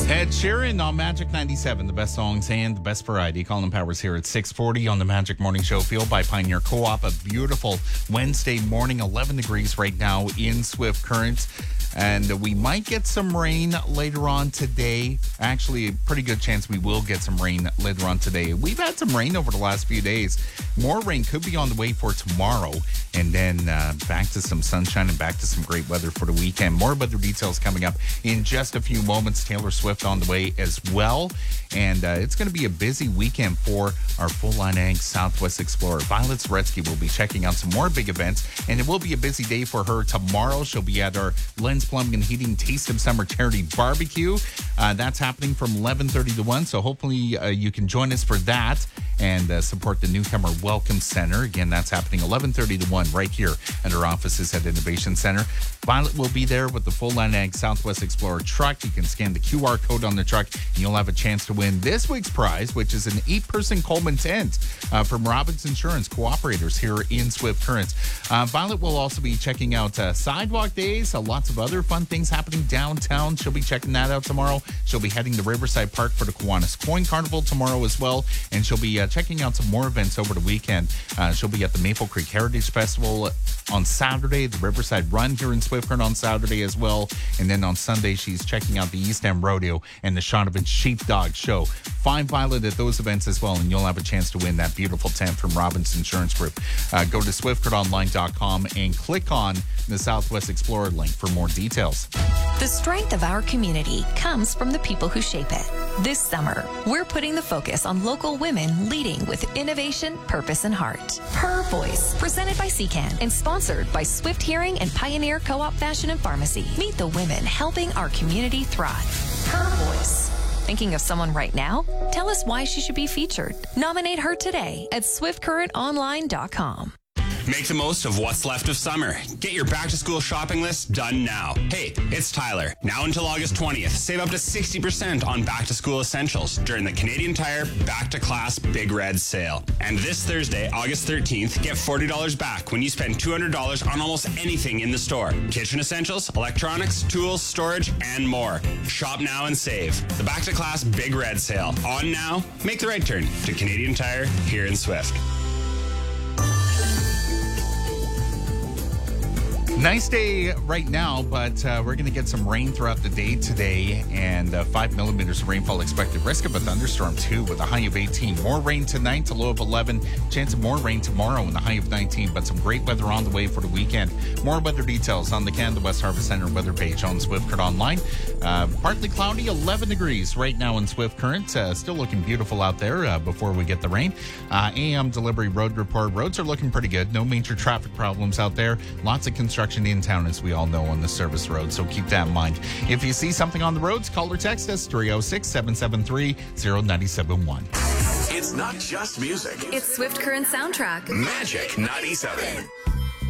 Ed Sheeran on Magic 97, the best songs and the best variety. Colin Powers here at 6:40 on the Magic Morning Show, fueled by Pioneer Co-op. A beautiful Wednesday morning, 11 degrees right now in Swift Current. And we might get some rain later on today. Actually, a pretty good chance we will get some rain later on today. We've had some rain over the last few days. More rain could be on the way for tomorrow. And then back to some sunshine and back to some great weather for the weekend. More weather details coming up in just a few moments. Taylor Swift on the way as well. And it's going to be a busy weekend for our full-line ag Southwest Explorer. Violet Zaretsky will be checking out some more big events. And it will be a busy day for her tomorrow. She'll be at our Lens Plumbing and Heating Taste of Summer Charity Barbecue. That's happening from 11:30 to 1. So hopefully you can join us for that and support the Newcomer Welcome Center. Again, that's happening 11:30 to 1 right here at our offices at Innovation Center. Violet will be there with the full-line ag Southwest Explorer truck. You can scan the QR code on the truck and you'll have a chance to win this week's prize, which is an 8-person Coleman tent from Robbins Insurance Cooperators here in Swift Current. Violet will also be checking out Sidewalk Days, lots of other fun things happening downtown. She'll be checking that out tomorrow. She'll be heading to Riverside Park for the Kiwanis Coin Carnival tomorrow as well. And she'll be checking out some more events over the weekend. She'll be at the Maple Creek Heritage Festival on Saturday, the Riverside Run here in Swift Current on Saturday as well. And then on Sunday, she's checking out the East End Rodeo and the Shaunavon Sheepdog Show. Find Violet at those events as well, and you'll have a chance to win that beautiful tent from Robbins Insurance Group. Go to swiftcurrentonline.com and click on the Southwest Explorer link for more details. The strength of our community comes from the people who shape it. This summer, we're putting the focus on local women leading with innovation, purpose, and heart. Her Voice, presented by CCAN and sponsored by Swift Hearing and Pioneer Co-op Fashion and Pharmacy. Meet the women helping our community thrive. Her Voice. Thinking of someone right now? Tell us why she should be featured. Nominate her today at swiftcurrentonline.com. Make the most of what's left of summer. Get your back-to-school shopping list done now. Hey, it's Tyler. Now until August 20th, save up to 60% on back-to-school essentials during the Canadian Tire Back-to-Class Big Red Sale. And this Thursday, August 13th, get $40 back when you spend $200 on almost anything in the store. Kitchen essentials, electronics, tools, storage, and more. Shop now and save. The Back-to-Class Big Red Sale. On now. Make the right turn to Canadian Tire here in Swift. Nice day right now, but we're going to get some rain throughout the day today, and 5 millimeters of rainfall expected. Risk of a thunderstorm, too, with a high of 18. More rain tonight, a low of 11. Chance of more rain tomorrow with a high of 19, but some great weather on the way for the weekend. More weather details on the Canada West Harvest Center weather page on Swift Current Online. Partly cloudy, 11 degrees right now in Swift Current. Still looking beautiful out there before we get the rain. AM Delivery Road Report. Roads are looking pretty good. No major traffic problems out there. Lots of construction in town, as we all know, on the service road, so keep that in mind. If you see something on the roads, call or text us 306-773-0971. It's not just music. It's Swift Current Soundtrack. Magic 97.